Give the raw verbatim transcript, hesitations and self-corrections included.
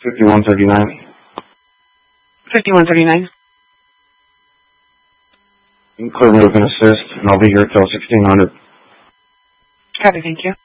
fifty-one thirty-nine. fifty-one thirty-nine. Clear move and assist, and I'll be here till sixteen hundred. Copy, thank you.